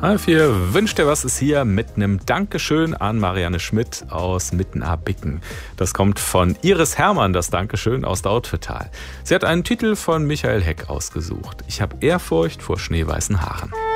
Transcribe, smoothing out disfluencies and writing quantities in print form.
Für Wünsch dir was ist hier mit einem Dankeschön an Marianne Schmidt aus Mittenaar-Bicken. Das kommt von Iris Hermann, das Dankeschön aus Dautphetal. Sie hat einen Titel von Michael Heck ausgesucht. Ich habe Ehrfurcht vor schneeweißen Haaren.